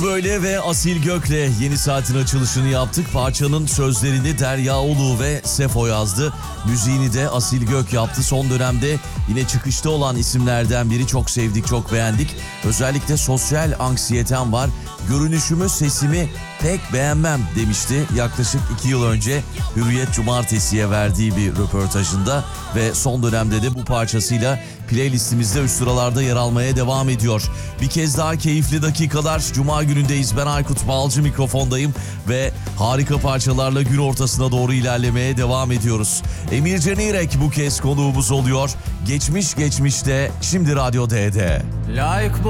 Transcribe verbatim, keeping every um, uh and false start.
Böyle ve Asil Gök'le yeni saatin açılışını yaptık. Parçanın sözlerini Derya Ulu ve Sefo yazdı. Müziğini de Asil Gök yaptı. Son dönemde yine çıkışta olan isimlerden biri. Çok sevdik, çok beğendik. Özellikle sosyal anksiyetem var. Görünüşümü, sesimi pek beğenmem demişti yaklaşık iki yıl önce Hürriyet Cumartesi'ye verdiği bir röportajında ve son dönemde de bu parçasıyla playlistimizde üst sıralarda yer almaya devam ediyor. Bir kez daha keyifli dakikalar. Cuma günündeyiz. Ben Aykut Balcı mikrofondayım ve harika parçalarla gün ortasına doğru ilerlemeye devam ediyoruz. Emircan İrek bu kez konuğumuz oluyor. Geçmiş geçmişte, şimdi Radyo D'de. Layık bu